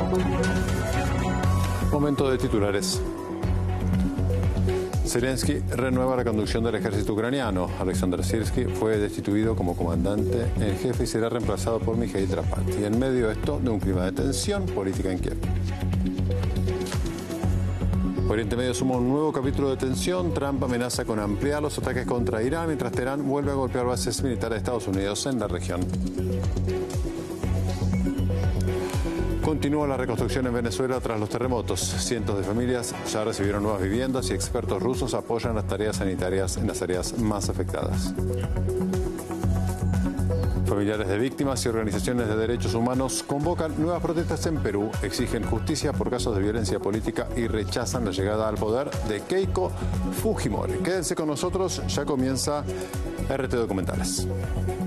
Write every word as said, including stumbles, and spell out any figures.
Momento de titulares. Zelensky renueva la conducción del ejército ucraniano. Alexander Sirski fue destituido como comandante en jefe y será reemplazado por Mikhail Drapati. En medio de esto, de un clima de tensión política en Kiev. Oriente Medio suma un nuevo capítulo de tensión. Trump amenaza con ampliar los ataques contra Irán, mientras Teherán vuelve a golpear bases militares de Estados Unidos en la región. Continúa la reconstrucción en Venezuela tras los terremotos. Cientos de familias ya recibieron nuevas viviendas y expertos rusos apoyan las tareas sanitarias en las áreas más afectadas. Familiares de víctimas y organizaciones de derechos humanos convocan nuevas protestas en Perú, exigen justicia por casos de violencia política y rechazan la llegada al poder de Keiko Fujimori. Quédense con nosotros, ya comienza R T Documentales.